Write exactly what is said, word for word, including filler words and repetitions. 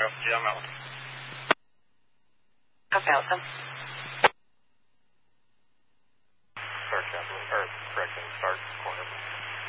Yeah, I'm out. Falcon. Start capital, or correction, start corner.